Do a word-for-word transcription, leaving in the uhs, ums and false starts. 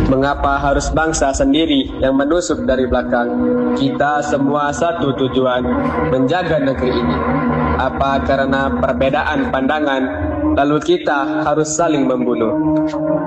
Mengapa harus bangsa sendiri yang menusuk dari belakang? Kita semua satu tujuan, menjaga negeri ini. Apa karena perbedaan pandangan, lalu kita harus saling membunuh?